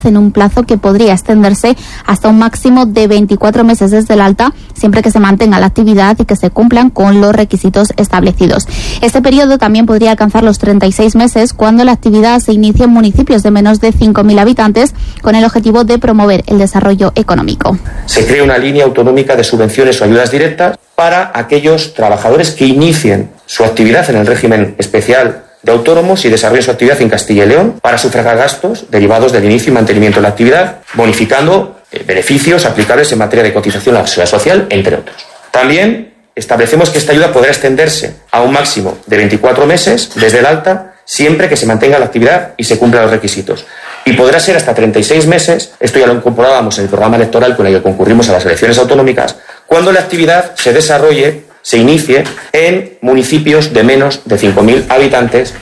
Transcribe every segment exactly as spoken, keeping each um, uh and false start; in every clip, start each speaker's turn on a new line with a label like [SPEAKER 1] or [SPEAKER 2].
[SPEAKER 1] en un plazo que podría extenderse hasta un máximo de veinticuatro meses desde el alta, siempre que se mantenga la actividad y que se cumplan con los requisitos establecidos. Este periodo también podría alcanzar los treinta y seis meses cuando la actividad se inicie en municipios de menos de cinco mil habitantes, con el objetivo de promover el desarrollo económico.
[SPEAKER 2] Se crea una línea autonómica de subvenciones o ayudas directas para aquellos trabajadores que inicien su actividad en el régimen especial de autónomos y desarrollen su actividad en Castilla y León para sufragar gastos derivados del inicio y mantenimiento de la actividad, bonificando eh, beneficios aplicables en materia de cotización a la seguridad social, entre otros. También establecemos que esta ayuda podrá extenderse a un máximo de veinticuatro meses desde el alta, siempre que se mantenga la actividad y se cumplan los requisitos. Y podrá ser hasta treinta y seis meses, esto ya lo incorporábamos en el programa electoral con el que concurrimos a las elecciones autonómicas, cuando la actividad se desarrolle, se inicie en municipios de menos de cinco mil habitantes.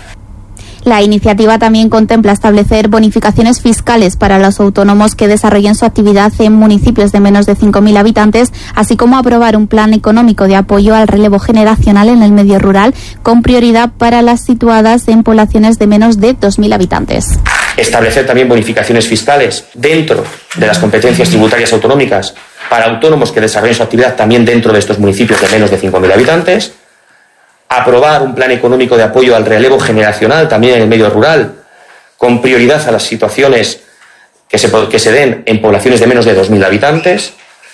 [SPEAKER 1] La iniciativa también contempla establecer bonificaciones fiscales para los autónomos que desarrollen su actividad en municipios de menos de cinco mil habitantes, así como aprobar un plan económico de apoyo al relevo generacional en el medio rural, con prioridad para las situadas en poblaciones de menos de dos mil habitantes.
[SPEAKER 2] Establecer también bonificaciones fiscales dentro de las competencias tributarias autonómicas para autónomos que desarrollen su actividad también dentro de estos municipios de menos de cinco mil habitantes. Aprobar un plan económico de apoyo al relevo generacional también en el medio rural, con prioridad a las situaciones que se, que se den en poblaciones de menos de dos mil habitantes.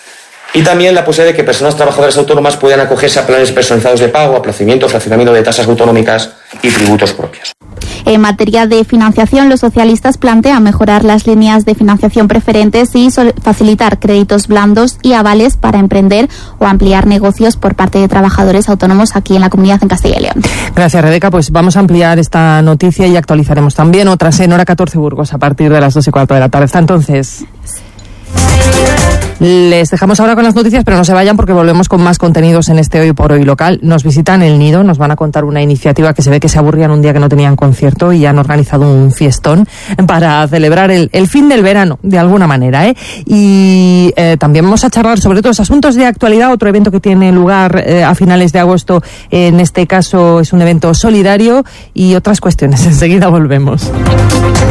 [SPEAKER 2] Y también la posibilidad de que personas trabajadoras autónomas puedan acogerse a planes personalizados de pago, a procedimientos, fraccionamiento de tasas autonómicas y tributos propios.
[SPEAKER 1] En materia de financiación, los socialistas plantean mejorar las líneas de financiación preferentes y facilitar créditos blandos y avales para emprender o ampliar negocios por parte de trabajadores autónomos aquí en la comunidad en Castilla y León.
[SPEAKER 3] Gracias, Rebeca. Pues vamos a ampliar esta noticia y actualizaremos también otras en Hora catorce Burgos a partir de las dos y cuarto de la tarde. Hasta entonces. Les dejamos ahora con las noticias, pero no se vayan porque volvemos con más contenidos en este Hoy por Hoy local. Nos visitan El Nido, nos van a contar una iniciativa que se ve que se aburrían un día que no tenían concierto y han organizado un fiestón para celebrar el, el fin del verano, de alguna manera, ¿eh? Y eh, también vamos a charlar sobre otros asuntos de actualidad, otro evento que tiene lugar eh, a finales de agosto, en este caso es un evento solidario y otras cuestiones. Enseguida volvemos.